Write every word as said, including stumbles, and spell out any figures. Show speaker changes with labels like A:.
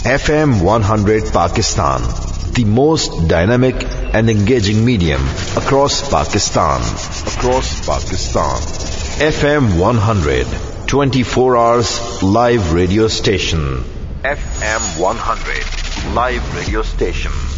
A: F M one hundred Pakistan, the most dynamic and engaging medium across Pakistan. Across Pakistan. F M one hundred, twenty-four hours live radio station. F M one hundred, live radio station.